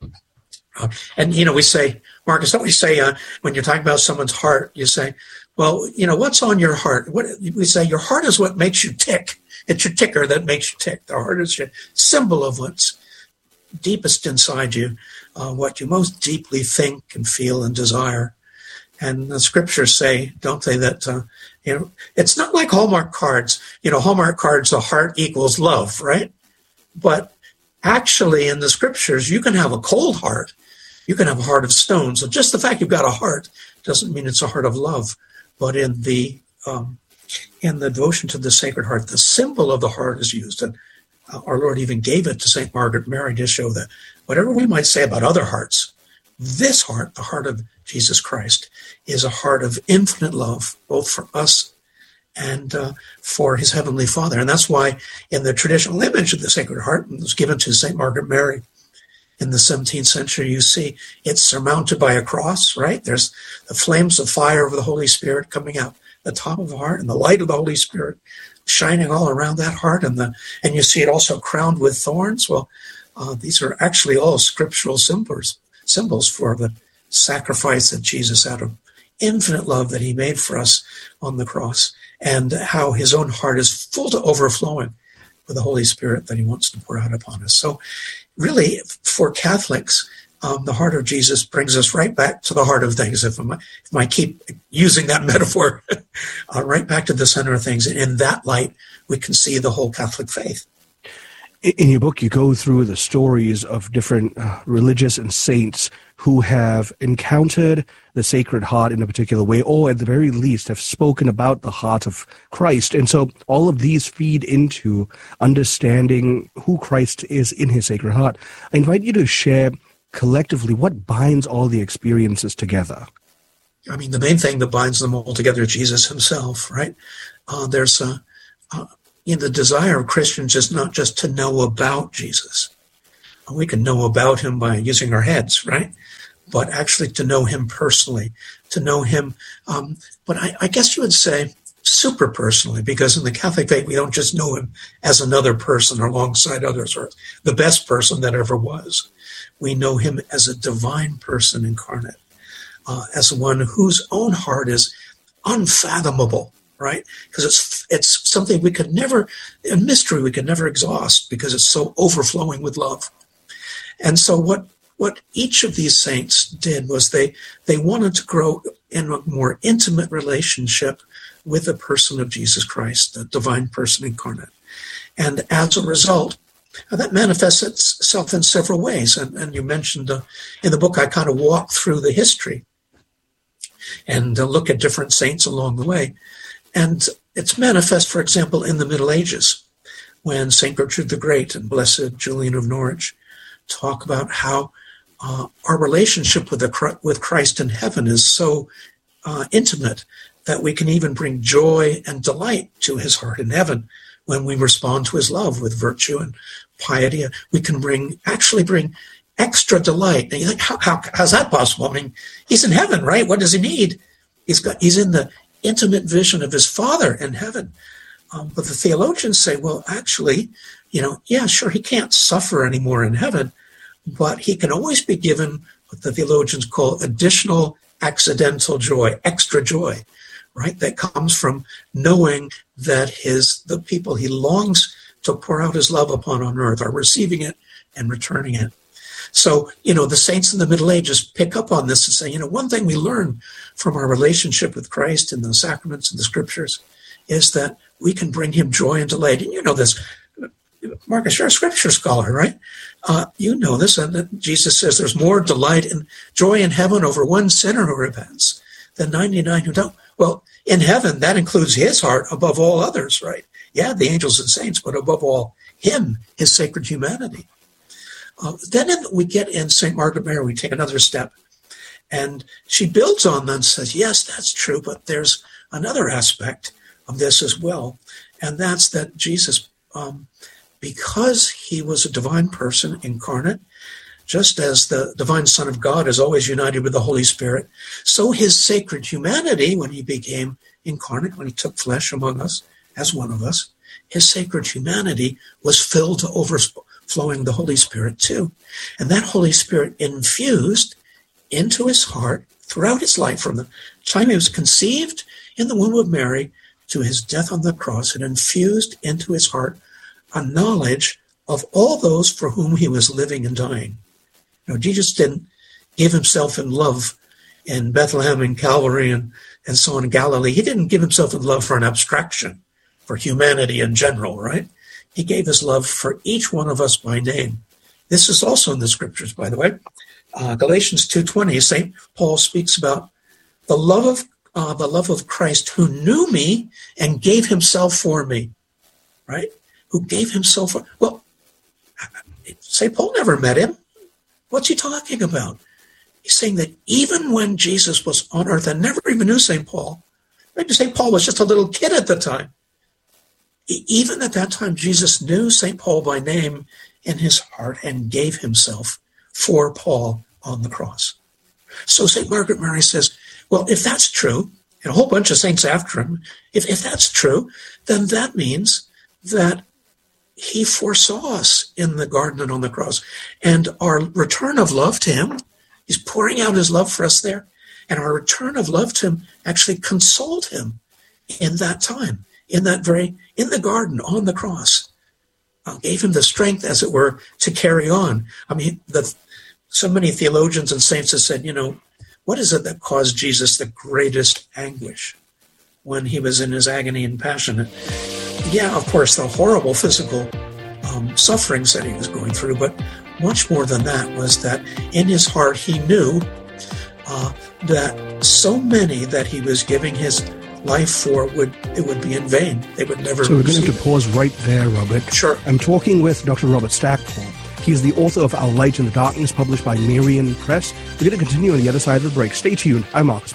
Uh, and, you know, we say, Marcus, don't we say, uh, when you're talking about someone's heart, you say, well, you know, what's on your heart? What we say, your heart is what makes you tick. It's your ticker that makes you tick. The heart is your symbol of what's deepest inside you, uh, what you most deeply think and feel and desire. And the scriptures say, don't they, that, uh, you know, it's not like Hallmark cards. You know, Hallmark cards, the heart equals love, right? But actually in the scriptures, you can have a cold heart. You can have a heart of stone. So just the fact you've got a heart doesn't mean it's a heart of love. But in the um, in the devotion to the Sacred Heart, the symbol of the heart is used. And uh, our Lord even gave it to Saint Margaret Mary to show that whatever we might say about other hearts, this heart, the heart of Jesus Christ, is a heart of infinite love, both for us and uh, for his Heavenly Father. And that's why in the traditional image of the Sacred Heart, it was given to Saint Margaret Mary in the seventeenth century, you see it's surmounted by a cross, right? There's the flames of fire of the Holy Spirit coming out the top of the heart and the light of the Holy Spirit shining all around that heart. And the and you see it also crowned with thorns. Well, uh, these are actually all scriptural symbols, symbols for the sacrifice that Jesus, out of infinite love that he made for us on the cross, and how his own heart is full to overflowing with the Holy Spirit that he wants to pour out upon us. So really, for Catholics, um, the heart of Jesus brings us right back to the heart of things, if I might, if I keep using that metaphor, uh, right back to the center of things. And in that light, we can see the whole Catholic faith.
in your book, you go through the stories of different uh, religious and saints who have encountered the Sacred Heart in a particular way, or at the very least have spoken about the heart of Christ. And so all of these feed into understanding who Christ is in his Sacred Heart. I invite you to share collectively what binds all the experiences together.
I mean, the main thing that binds them all together is Jesus himself, right? Uh, there's a, uh, in the desire of Christians is not just to know about Jesus. We can know about him by using our heads, right? But actually to know him personally, to know him, um, but I, I guess you would say super personally, because in the Catholic faith, we don't just know him as another person alongside others or the best person that ever was. We know him as a divine person incarnate, uh, as one whose own heart is unfathomable, right? Because it's it's something we could never, a mystery we could never exhaust because it's so overflowing with love. And so what what each of these saints did was they they wanted to grow in a more intimate relationship with the person of Jesus Christ, the divine person incarnate. And as a result, that manifests itself in several ways. And, and you mentioned uh, in the book, I kind of walk through the history and uh, look at different saints along the way. And it's manifest, for example, in the Middle Ages, when Saint Gertrude the Great and Blessed Julian of Norwich talk about how uh, our relationship with the with Christ in heaven is so uh, intimate that we can even bring joy and delight to his heart in heaven when we respond to his love with virtue and piety. We can bring actually bring extra delight. And you think, how, how how's that possible? I mean, he's in heaven, right? What does he need? He's got he's in the intimate vision of his Father in heaven. Um, but the theologians say, well, actually, you know, yeah, sure, he can't suffer anymore in heaven, but he can always be given what the theologians call additional accidental joy, extra joy, right? That comes from knowing that his the people he longs to pour out his love upon on earth are receiving it and returning it. So, you know, the saints in the Middle Ages pick up on this and say, you know, one thing we learn from our relationship with Christ in the sacraments and the scriptures is that we can bring him joy and delight. And you know this, Marcus, you're a scripture scholar, right? Uh, you know this, and that Jesus says there's more delight and joy in heaven over one sinner who repents than ninety-nine who don't. Well, in heaven, that includes his heart above all others, right? Yeah, the angels and saints, but above all, him, his sacred humanity. Uh, then in, we get in Saint Margaret Mary, we take another step. And she builds on that and says, yes, that's true, but there's another aspect of this as well. And that's that Jesus, um, because he was a divine person incarnate, just as the divine Son of God is always united with the Holy Spirit, so his sacred humanity, when he became incarnate, when he took flesh among us as one of us, his sacred humanity was filled to overflowing the Holy Spirit too. And that Holy Spirit infused into his heart throughout his life, from the time he was conceived in the womb of Mary to his death on the cross, it infused into his heart a knowledge of all those for whom he was living and dying. You know, Jesus didn't give himself in love in Bethlehem and Calvary and, and so on in Galilee. He didn't give himself in love for an abstraction, for humanity in general, right? He gave his love for each one of us by name. This is also in the scriptures, by the way. Uh, Galatians two twenty, Saint Paul speaks about the love of uh, the love of Christ, who knew me and gave himself for me, right? Who gave himself for, well, Saint Paul never met him. What's he talking about? He's saying that even when Jesus was on earth and never even knew Saint Paul, maybe Saint Paul was just a little kid at the time. Even at that time, Jesus knew Saint Paul by name in his heart and gave himself for Paul on the cross. So Saint Margaret Mary says, well, if that's true, and a whole bunch of saints after him, if, if that's true, then that means that he foresaw us in the garden and on the cross. And our return of love to him, he's pouring out his love for us there, and our return of love to him actually consoled him in that time, in that very, in the garden, on the cross. Uh, gave him the strength, as it were, to carry on. I mean, the, so many theologians and saints have said, you know, what is it that caused Jesus the greatest anguish when he was in his agony and passion? And yeah, of course, the horrible physical um, sufferings that he was going through, but much more than that was that in his heart he knew uh, that so many that he was giving his life for would it would be in vain. They would never.
So we're going to have to pause right there, Robert.
Sure.
I'm talking with Doctor Robert Stackpole. He's the author of Our Light in the Darkness, published by Marian Press. We're going to continue on the other side of the break. Stay tuned. I'm Marcus.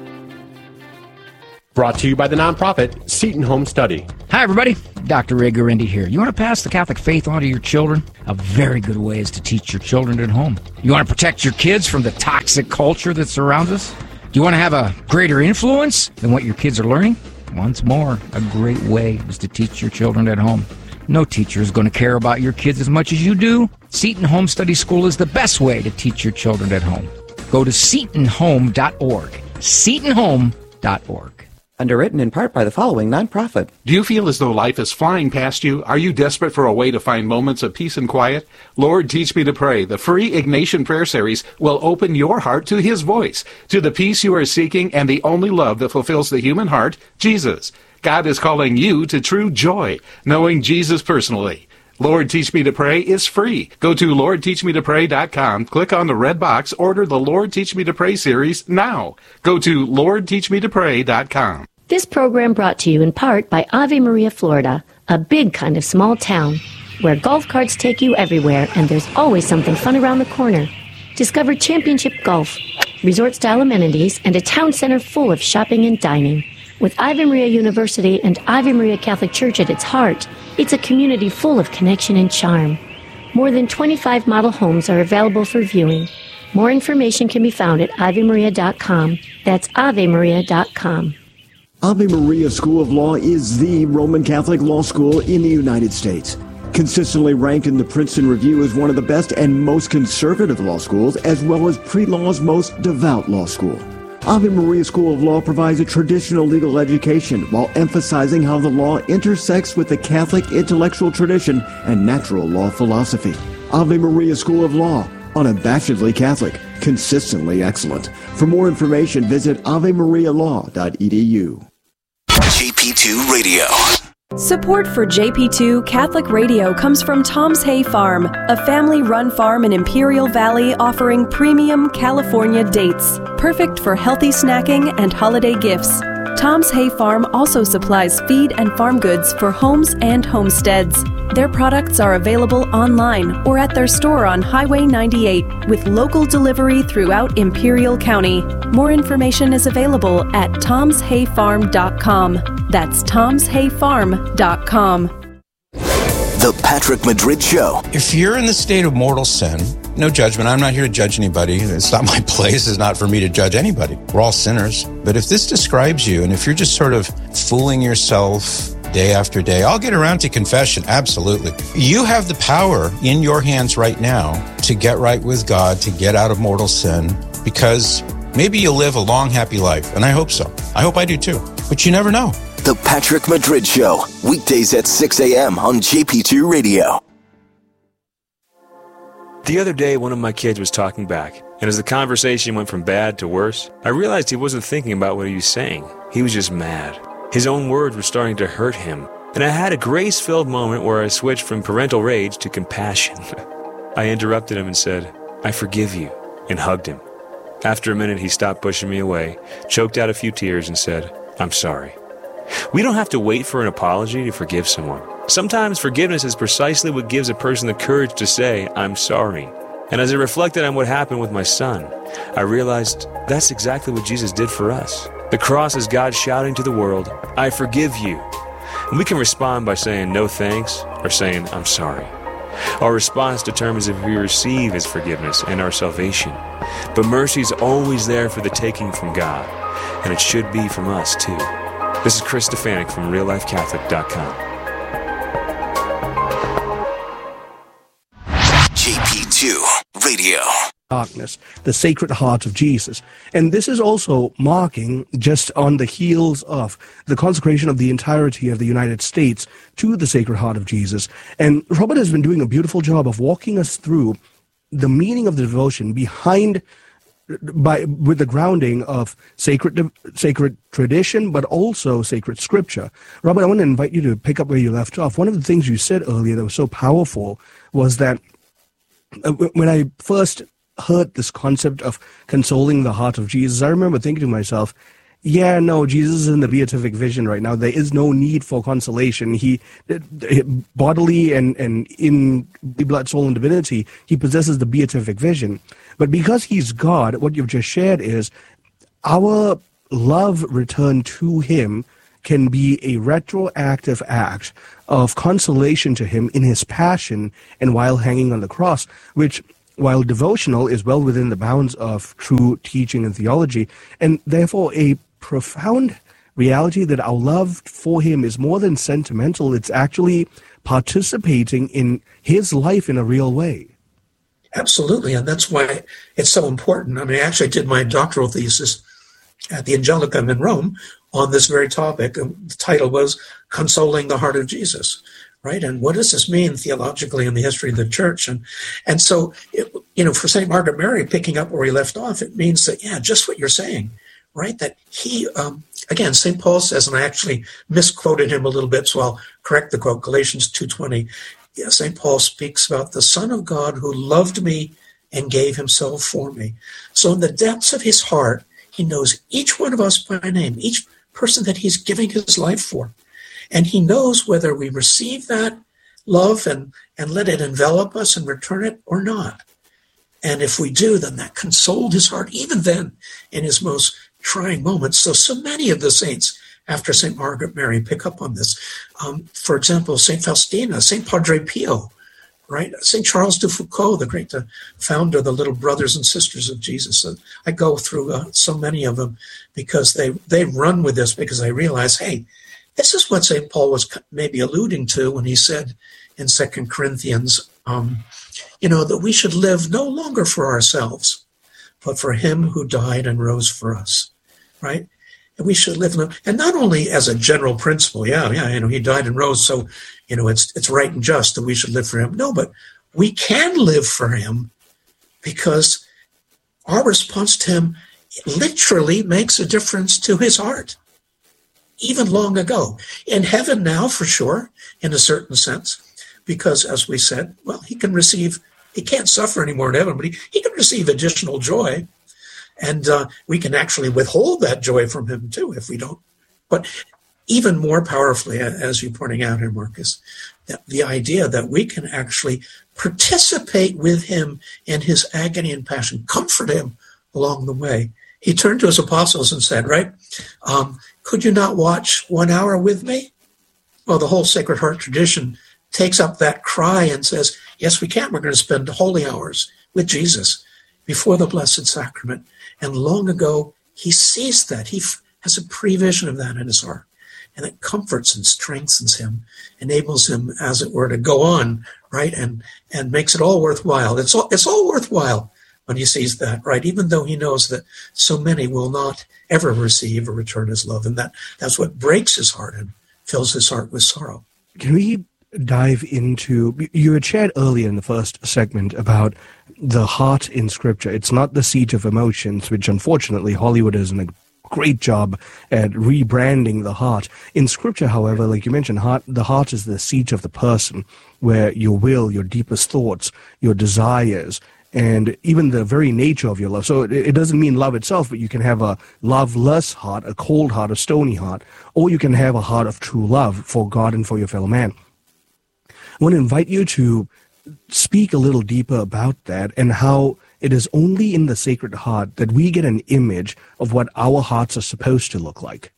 Brought to you by the nonprofit Seton Home Study.
Hi, everybody. Doctor Ray Guarendi here. You want to pass the Catholic faith on to your children? A very good way is to teach your children at home. You want to protect your kids from the toxic culture that surrounds us? Do you want to have a greater influence than what your kids are learning? Once more, a great way is to teach your children at home. No teacher is going to care about your kids as much as you do. Seton Home Study School is the best way to teach your children at home. Go to seton home dot org. seton home dot org.
Underwritten in part by the following nonprofit.
Do you feel as though life is flying past you? Are you desperate for a way to find moments of peace and quiet? Lord, Teach Me to Pray, the free Ignatian Prayer Series, will open your heart to His voice, to the peace you are seeking and the only love that fulfills the human heart, Jesus. God is calling you to true joy, knowing Jesus personally. Lord, Teach Me to Pray is free. Go to lord teach me to pray dot com, click on the red box, order the Lord Teach Me to Pray series now. Go to lord teach me to pray dot com.
This program brought to you in part by Ave Maria, Florida, a big kind of small town where golf carts take you everywhere and there's always something fun around the corner. Discover championship golf, resort-style amenities, and a town center full of shopping and dining. With Ave Maria University and Ave Maria Catholic Church at its heart, it's a community full of connection and charm. More than twenty-five model homes are available for viewing. More information can be found at ave maria dot com. That's ave maria dot com.
Ave Maria School of Law is the Roman Catholic law school in the United States. Consistently ranked in the Princeton Review as one of the best and most conservative law schools, as well as pre-law's most devout law school. Ave Maria School of Law provides a traditional legal education while emphasizing how the law intersects with the Catholic intellectual tradition and natural law philosophy. Ave Maria School of Law, unabashedly Catholic, consistently excellent. For more information, visit ave maria law dot e d u.
J P two Radio.
Support for J P two Catholic Radio comes from Tom's Hay Farm, a family-run farm in Imperial Valley offering premium California dates, perfect for healthy snacking and holiday gifts. Tom's Hay Farm also supplies feed and farm goods for homes and homesteads. Their products are available online or at their store on Highway ninety-eight with local delivery throughout Imperial County. More information is available at toms hay farm dot com. That's toms hay farm dot com.
The Patrick Madrid Show.
If you're in the state of mortal sin, no judgment. I'm not here to judge anybody. It's not my place. It's not for me to judge anybody. We're all sinners. But if this describes you, and if you're just sort of fooling yourself day after day, I'll get around to confession. Absolutely. You have the power in your hands right now to get right with God, to get out of mortal sin, because maybe you'll live a long, happy life. And I hope so. I hope I do too. But you never know.
The Patrick Madrid Show. Weekdays at six a.m. on J P two Radio.
The other day, one of my kids was talking back, and as the conversation went from bad to worse, I realized he wasn't thinking about what he was saying. He was just mad. His own words were starting to hurt him, and I had a grace-filled moment where I switched from parental rage to compassion. I interrupted him and said, "I forgive you," and hugged him. After a minute, he stopped pushing me away, choked out a few tears, and said, "I'm sorry." We don't have to wait for an apology to forgive someone. Sometimes forgiveness is precisely what gives a person the courage to say, "I'm sorry." And as I reflected on what happened with my son, I realized that's exactly what Jesus did for us. The cross is God shouting to the world, "I forgive you." And we can respond by saying no thanks or saying, "I'm sorry." Our response determines if we receive His forgiveness and our salvation. But mercy is always there for the taking from God, and it should be from us too. This is Chris Stefanik from real life catholic dot com.
J P two Radio.
Darkness, the Sacred Heart of Jesus. And this is also marking just on the heels of the consecration of the entirety of the United States to the Sacred Heart of Jesus. And Robert has been doing a beautiful job of walking us through the meaning of the devotion behind by with the grounding of sacred sacred tradition, but also sacred scripture. Robert, I want to invite you to pick up where you left off. One of the things you said earlier that was so powerful was that uh, when I first heard this concept of consoling the heart of Jesus, I remember thinking to myself, yeah, no, Jesus is in the beatific vision right now. There is no need for consolation. He, bodily and, and in blood, soul, and divinity, he possesses the beatific vision. But because he's God, what you've just shared is our love returned to him can be a retroactive act of consolation to him in his passion and while hanging on the cross, which, while devotional, is well within the bounds of true teaching and theology, and therefore a profound reality that our love for him is more than sentimental. It's actually participating in his life in a real way.
Absolutely, and that's why it's so important. I mean, I actually did my doctoral thesis at the Angelicum in Rome on this very topic. The title was Consoling the Heart of Jesus, right? And what does this mean theologically in the history of the church? And and so, it, you know, for Saint Margaret Mary, picking up where he left off, it means that, yeah, just what you're saying, right? That he, um, again, Saint Paul says, and I actually misquoted him a little bit, so I'll correct the quote, Galatians two twenty. Yeah, Saint Paul speaks about the Son of God who loved me and gave himself for me. So in the depths of his heart, he knows each one of us by name, each person that he's giving his life for. And he knows whether we receive that love and, and let it envelop us and return it or not. And if we do, then that consoled his heart, even then, in his most trying moments. So, so many of the saints after Saint Margaret Mary pick up on this. Um, for example, Saint Faustina, Saint Padre Pio, right? Saint Charles de Foucault, the great uh, founder of the Little Brothers and Sisters of Jesus. Uh, I go through uh, so many of them because they, they run with this, because they realize, hey, this is what Saint Paul was maybe alluding to when he said in Second Corinthians, um, you know, that we should live no longer for ourselves, but for him who died and rose for us, right? And we should live, and not only as a general principle, yeah, yeah, you know, he died and rose, so, you know, it's it's right and just that we should live for him. No, but we can live for him because our response to him literally makes a difference to his heart, even long ago. In heaven now, for sure, in a certain sense, because, as we said, well, he can receive, he can't suffer anymore in heaven, but he, he can receive additional joy. And uh, we can actually withhold that joy from him, too, if we don't. But even more powerfully, as you're pointing out here, Marcus, that the idea that we can actually participate with him in his agony and passion, comfort him along the way. He turned to his apostles and said, right, um, could you not watch one hour with me? Well, the whole Sacred Heart tradition takes up that cry and says, yes, we can. We're going to spend holy hours with Jesus before the Blessed Sacrament. And long ago, he sees that. He f- has a prevision of that in his heart. And it comforts and strengthens him, enables him, as it were, to go on, right, and and makes it all worthwhile. It's all, it's all worthwhile when he sees that, right, even though he knows that so many will not ever receive or return his love. And that that's what breaks his heart and fills his heart with sorrow.
Can we dive into, you had shared earlier in the first segment about the heart in Scripture. It's not the seat of emotions, which unfortunately Hollywood has done a great job at rebranding the heart. In Scripture, however, like you mentioned, heart, the heart is the seat of the person, where your will, your deepest thoughts, your desires, and even the very nature of your love. So it, it doesn't mean love itself, but you can have a loveless heart, a cold heart, a stony heart, or you can have a heart of true love for God and for your fellow man. I want to invite you to speak a little deeper about that and how it is only in the Sacred Heart that we get an image of what our hearts are supposed to look like.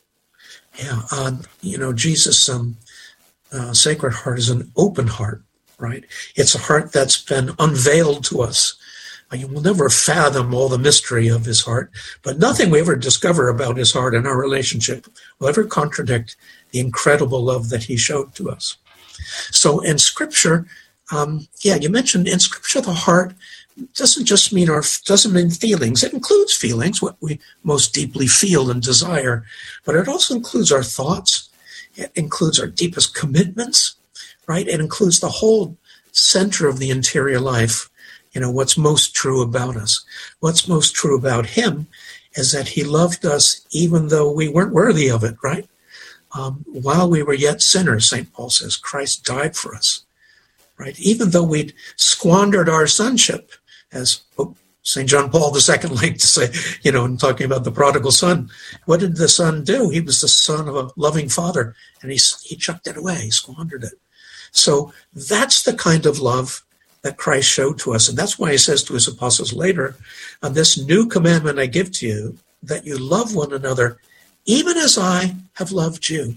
Yeah, uh, you know, Jesus' um, uh, Sacred Heart is an open heart, right? It's a heart that's been unveiled to us. Uh, you will never fathom all the mystery of his heart, but nothing we ever discover about his heart in our relationship will ever contradict the incredible love that he showed to us. So in Scripture, um, yeah, you mentioned in Scripture the heart doesn't just mean our doesn't mean feelings. It includes feelings, what we most deeply feel and desire, but it also includes our thoughts. It includes our deepest commitments, right? It includes the whole center of the interior life, you know, what's most true about us. What's most true about him is that he loved us even though we weren't worthy of it, right? Um, while we were yet sinners, Saint Paul says, Christ died for us, right? Even though we'd squandered our sonship, as Saint John Paul the Second liked to say, you know, in talking about the prodigal son, what did the son do? He was the son of a loving father, and he, he chucked it away, he squandered it. So that's the kind of love that Christ showed to us. And that's why he says to his apostles later, on this new commandment I give to you, that you love one another, even as I have loved you.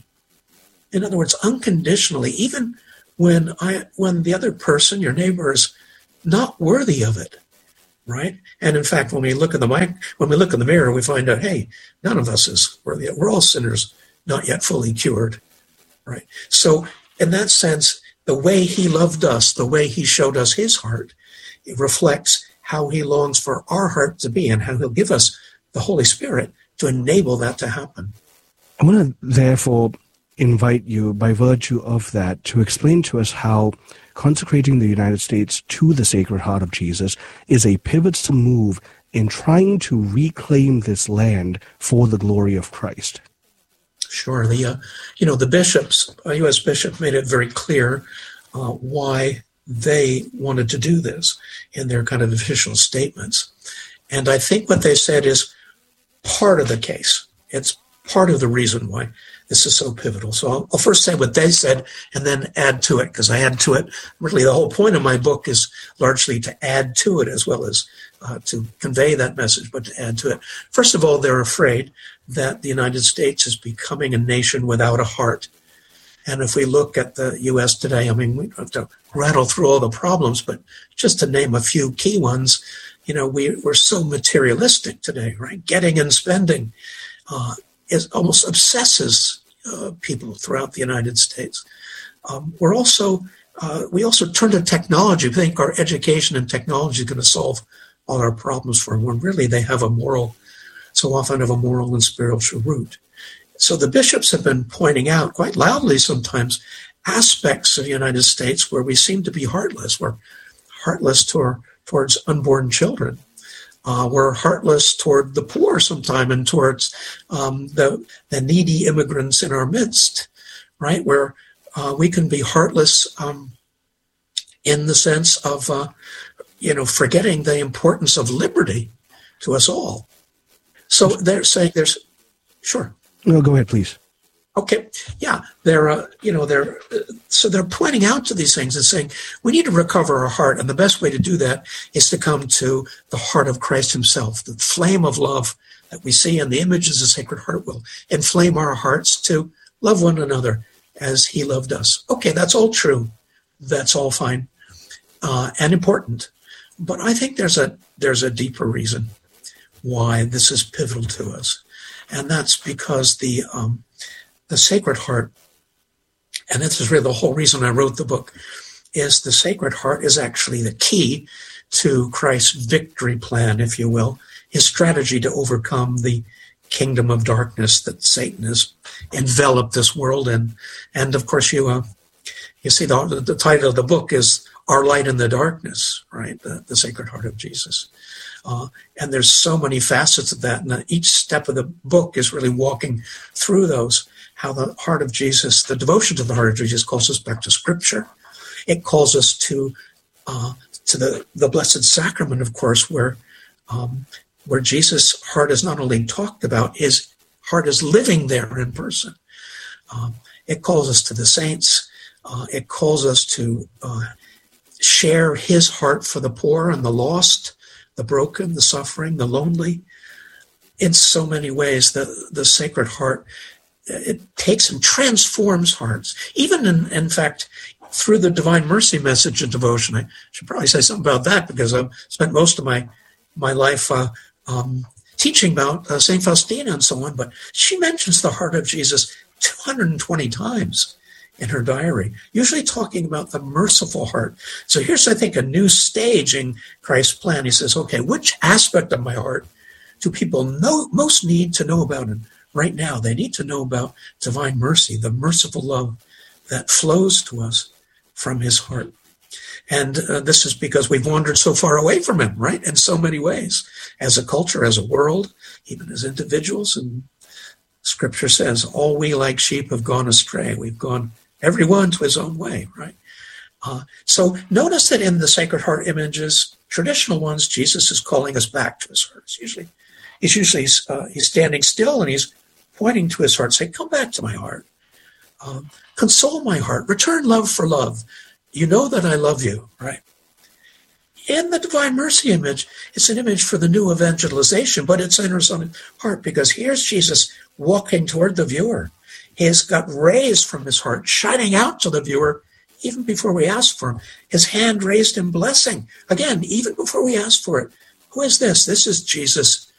In other words, unconditionally, even when I, when the other person, your neighbor, is not worthy of it, right? And in fact, when we look in the mic, when we look in the mirror, we find out, hey, none of us is worthy. We're all sinners, not yet fully cured, right? So in that sense, the way he loved us, the way he showed us his heart, it reflects how he longs for our heart to be and how he'll give us the Holy Spirit to enable that to happen.
I want to therefore invite you, by virtue of that, to explain to us how consecrating the United States to the Sacred Heart of Jesus is a pivotal move in trying to reclaim this land for the glory of Christ.
Sure. The, uh, you know, the bishops, a U S bishop made it very clear uh, why they wanted to do this in their kind of official statements. And I think what they said is part of the case. It's part of the reason why this is so pivotal. So I'll, I'll first say what they said and then add to it, because I add to it. Really, the whole point of my book is largely to add to it as well as uh, to convey that message, but to add to it. First of all, they're afraid that the United States is becoming a nation without a heart. And if we look at the U S today, I mean, we don't have to rattle through all the problems, but just to name a few key ones, you know, we, we're so materialistic today, right? Getting and spending uh, is almost obsesses uh, people throughout the United States. Um, we're also, uh, we also turn to technology. We think our education and technology is going to solve all our problems for them, when really they have a moral, so often have a moral and spiritual root. So the bishops have been pointing out quite loudly sometimes aspects of the United States where we seem to be heartless. We're heartless to our, towards unborn children. Uh, we're heartless toward the poor sometime and towards um, the, the needy immigrants in our midst, right? Where uh, we can be heartless um, in the sense of, uh, you know, forgetting the importance of liberty to us all. So they're saying there's, sure.
No, go ahead, please.
Okay, yeah, they're, uh, you know, they're, uh, so they're pointing out to these things and saying, we need to recover our heart, and the best way to do that is to come to the heart of Christ himself. The flame of love that we see in the images of the Sacred Heart will inflame our hearts to love one another as he loved us. Okay, that's all true. That's all fine uh, and important. But I think there's a there's a deeper reason why this is pivotal to us. And that's because the um, the Sacred Heart, and this is really the whole reason I wrote the book, is the Sacred Heart is actually the key to Christ's victory plan, if you will, his strategy to overcome the kingdom of darkness that Satan has enveloped this world in. And of course, you uh, you see the, the title of the book is Our Light in the Darkness, right? The, the Sacred Heart of Jesus. Uh, and there's so many facets of that. And each step of the book is really walking through those, how the heart of Jesus, the devotion to the heart of Jesus calls us back to Scripture. It calls us to uh, to the, the Blessed Sacrament, of course, where um, where Jesus' heart is not only talked about, his heart is living there in person. Um, it calls us to the saints. Uh, it calls us to uh, share his heart for the poor and the lost, the broken, the suffering, the lonely. In so many ways, the, the Sacred Heart, it takes and transforms hearts. Even in, in fact, through the Divine Mercy message and devotion, I should probably say something about that because I've spent most of my, my life uh, um, teaching about uh, Saint Faustina and so on, but she mentions the heart of Jesus two hundred twenty times in her diary, usually talking about the merciful heart. So here's, I think, a new stage in Christ's plan. He says, okay, which aspect of my heart do people know, most need to know about? And right now, they need to know about divine mercy, the merciful love that flows to us from his heart. And uh, this is because we've wandered so far away from him, right? In so many ways, as a culture, as a world, even as individuals. And Scripture says, all we like sheep have gone astray. We've gone, everyone to his own way, right? Uh, so notice that in the Sacred Heart images, traditional ones, Jesus is calling us back to his heart. It's usually, he's usually uh, he's standing still and he's pointing to his heart, saying, come back to my heart. Um, console my heart. Return love for love. You know that I love you, right? In the Divine Mercy image, it's an image for the new evangelization, but it centers on his heart because here's Jesus walking toward the viewer. He has got rays from his heart shining out to the viewer even before we ask for him. His hand raised in blessing. Again, even before we ask for it. Who is this? This is Jesus